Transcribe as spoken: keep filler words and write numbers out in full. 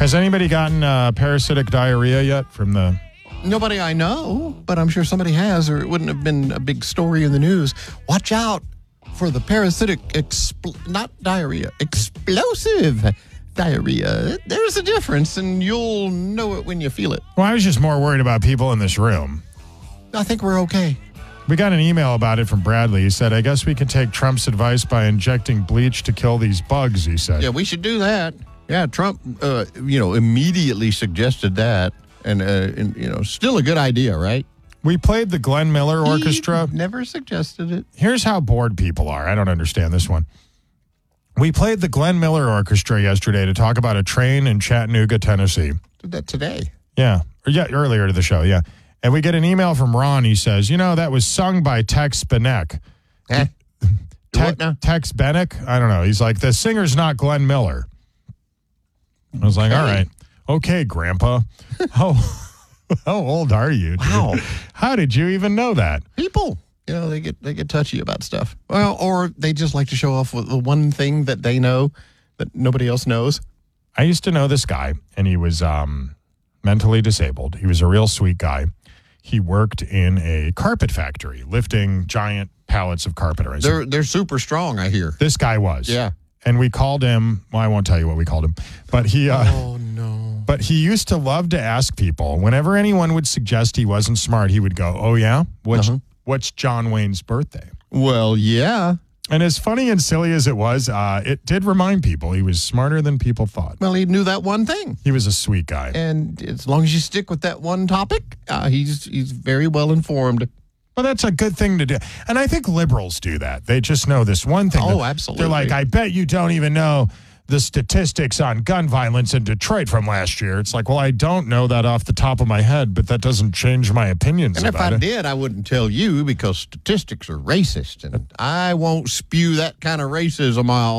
Has anybody gotten uh, parasitic diarrhea yet from the... Nobody I know, but I'm sure somebody has, or it wouldn't have been a big story in the news. Watch out for the parasitic, expl- not diarrhea, explosive diarrhea. There's a difference, and you'll know it when you feel it. Well, I was just more worried about people in this room. I think we're okay. We got an email about it from Bradley. He said, I guess we can take Trump's advice by injecting bleach to kill these bugs, he said. Yeah, we should do that. Yeah, Trump, uh, you know, immediately suggested that. And, uh, and, you know, still a good idea, right? We played the Glenn Miller Orchestra. He never suggested it. Here's how bored people are. I don't understand this one. We played the Glenn Miller Orchestra yesterday to talk about a train in Chattanooga, Tennessee. Did that today. Yeah. Or yeah, earlier to the show, yeah. And we get an email from Ron. He says, you know, that was sung by Tex Benek. Eh? Te- What now? Tex Benek? I don't know. He's like, the singer's not Glenn Miller. I was like, Okay. all right. Okay, Grandpa. How, how old are you? Dude? Wow. How did you even know that? People, you know, they get they get touchy about stuff. Well, or they just like to show off with the one thing that they know that nobody else knows. I used to know this guy, and he was um, mentally disabled. He was a real sweet guy. He worked in a carpet factory, lifting giant pallets of carpet. Right? They're they're super strong, I hear. This guy was. Yeah. And we called him, well, I won't tell you what we called him, but he... Uh, Oh, no. But he used to love to ask people, whenever anyone would suggest he wasn't smart, he would go, oh, yeah? What's, Uh-huh. what's John Wayne's birthday? Well, yeah. And as funny and silly as it was, uh, it did remind people he was smarter than people thought. Well, he knew that one thing. He was a sweet guy. And as long as you stick with that one topic, uh, he's he's very well informed. Well, that's a good thing to do. And I think liberals do that. They just know this one thing. Oh, They're absolutely. like, I bet you don't even know the statistics on gun violence in Detroit from last year. It's like, well, I don't know that off the top of my head, but that doesn't change my opinions And if about I it. did, I wouldn't tell you because statistics are racist. And I won't spew that kind of racism all